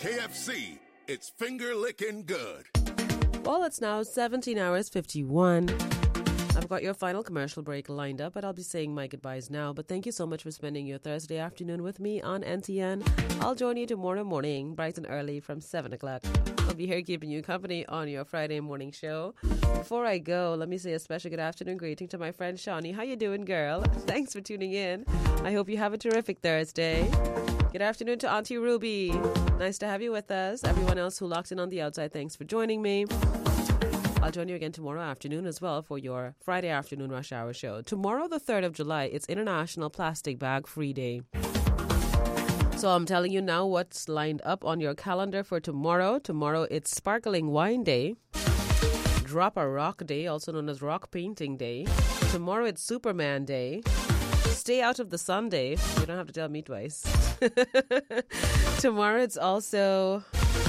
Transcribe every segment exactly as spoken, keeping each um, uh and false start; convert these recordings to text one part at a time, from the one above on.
K F C, it's finger licking good. Well, it's now seventeen hours fifty-one. I've got your final commercial break lined up, but I'll be saying my goodbyes now. But thank you so much for spending your Thursday afternoon with me on N T N. I'll join you tomorrow morning, bright and early from seven o'clock. I'll be here keeping you company on your Friday morning show. Before I go, let me say a special good afternoon greeting to my friend Shawnee. How you doing, girl? Thanks for tuning in. I hope you have a terrific Thursday. Good afternoon to Auntie Ruby. Nice to have you with us. Everyone else who locked in on the outside, thanks for joining me. I'll join you again tomorrow afternoon as well for your Friday afternoon rush hour show. Tomorrow, the third of July, it's International Plastic Bag Free Day. So I'm telling you now what's lined up on your calendar for tomorrow. Tomorrow, it's Sparkling Wine Day, Drop a Rock Day, also known as Rock Painting Day. Tomorrow, it's Superman Day, Stay Out of the Sun Day. You don't have to tell me twice. Tomorrow, it's also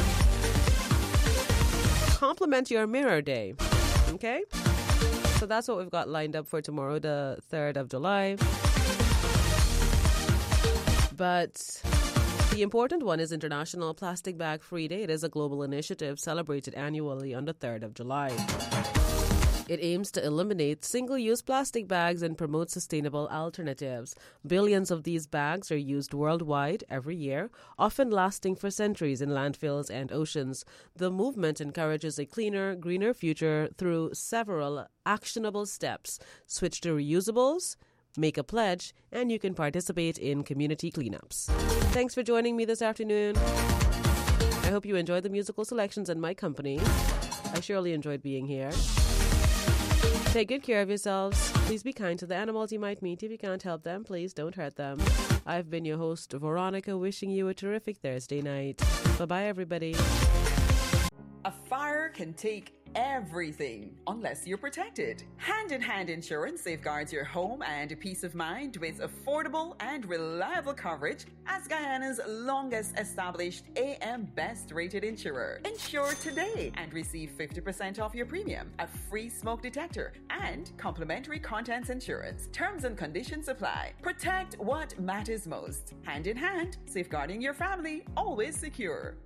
Compliment Your Mirror Day. Okay? So that's what we've got lined up for tomorrow, the third of July. But the important one is International Plastic Bag Free Day. It is a global initiative celebrated annually on the third of July. It aims to eliminate single-use plastic bags and promote sustainable alternatives. Billions of these bags are used worldwide every year, often lasting for centuries in landfills and oceans. The movement encourages a cleaner, greener future through several actionable steps. Switch to reusables, make a pledge, and you can participate in community cleanups. Thanks for joining me this afternoon. I hope you enjoyed the musical selections and my company. I surely enjoyed being here. Take good care of yourselves. Please be kind to the animals you might meet. If you can't help them, please don't hurt them. I've been your host, Veronica, wishing you a terrific Thursday night. Bye-bye, everybody. A fire can take everything unless you're protected. Hand-in-hand insurance safeguards your home and peace of mind with affordable and reliable coverage as Guyana's longest established A M Best rated insurer. Insure today and receive fifty percent off your premium, a free smoke detector, and complimentary contents insurance. Terms and conditions apply. Protect what matters most. Hand-in-hand, safeguarding your family, always secure.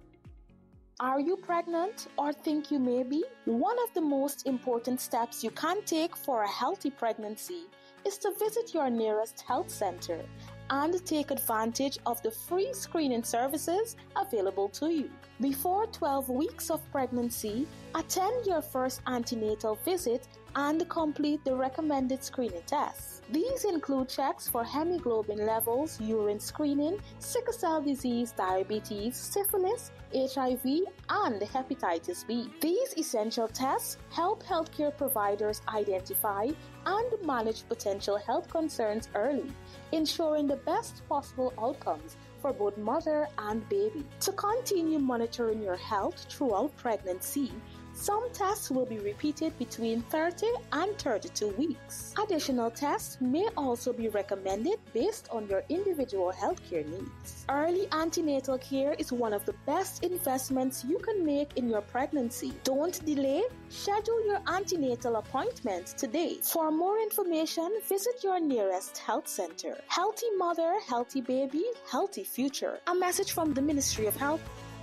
Are you pregnant or think you may be? One of the most important steps you can take for a healthy pregnancy is to visit your nearest health center and take advantage of the free screening services available to you. Before twelve weeks of pregnancy, attend your first antenatal visit and complete the recommended screening tests. These include checks for hemoglobin levels, urine screening, sickle cell disease, diabetes, syphilis, H I V, and hepatitis B. These essential tests help healthcare providers identify and manage potential health concerns early, ensuring the best possible outcomes for both mother and baby. To continue monitoring your health throughout pregnancy, some tests will be repeated between thirty and thirty-two weeks. Additional tests may also be recommended based on your individual healthcare needs. Early antenatal care is one of the best investments you can make in your pregnancy. Don't delay. Schedule your antenatal appointment today. For more information, visit your nearest health center. Healthy mother, healthy baby, healthy future. A message from the Ministry of Health.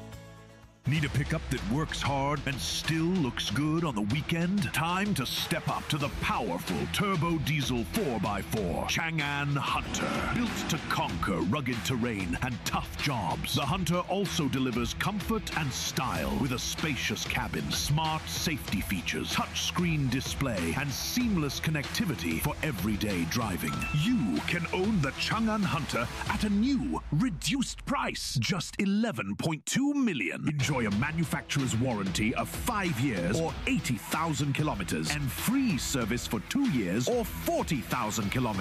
Need a pickup that works hard and still looks good on the weekend? Time to step up to the powerful turbo diesel four by four Chang'an Hunter. Built to conquer rugged terrain and tough jobs, the Hunter also delivers comfort and style with a spacious cabin, smart safety features, touchscreen display, and seamless connectivity for everyday driving. You can own the Chang'an Hunter at a new, reduced price, just eleven point two million. Enjoy a manufacturer's warranty of five years or eighty thousand kilometers and free service for two years or forty thousand kilometers.